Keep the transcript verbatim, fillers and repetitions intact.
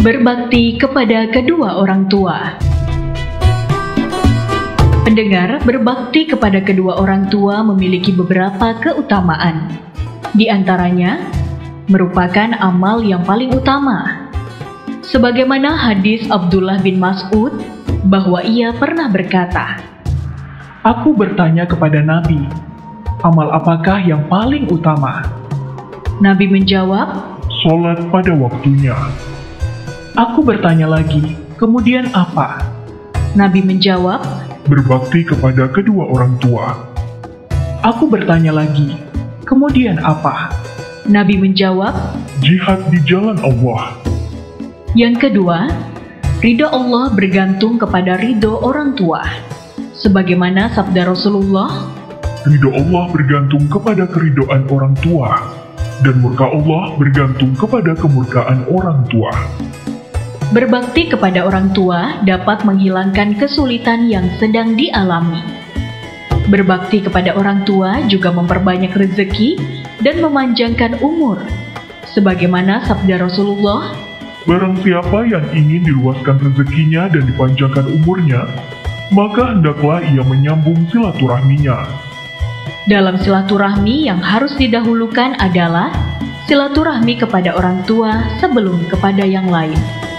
Berbakti kepada kedua orang tua. Pendengar, berbakti kepada kedua orang tua memiliki beberapa keutamaan. Di antaranya, merupakan amal yang paling utama. Sebagaimana hadis Abdullah bin Mas'ud, bahwa ia pernah berkata, "Aku bertanya kepada Nabi, amal apakah yang paling utama?" Nabi menjawab, "Salat pada waktunya." Aku bertanya lagi, "Kemudian apa?" Nabi menjawab, "Berbakti kepada kedua orang tua." Aku bertanya lagi, "Kemudian apa?" Nabi menjawab, "Jihad di jalan Allah." Yang kedua, ridho Allah bergantung kepada ridho orang tua. Sebagaimana sabda Rasulullah, "Ridho Allah bergantung kepada keridhoan orang tua, dan murka Allah bergantung kepada kemurkaan orang tua." berbakti kepada orang tua dapat menghilangkan kesulitan yang sedang dialami. Berbakti kepada orang tua juga memperbanyak rezeki dan memanjangkan umur. Sebagaimana sabda Rasulullah, "Barang siapa yang ingin diluaskan rezekinya dan dipanjangkan umurnya, maka hendaklah ia menyambung silaturahminya." Dalam silaturahmi yang harus didahulukan adalah silaturahmi kepada orang tua sebelum kepada yang lain.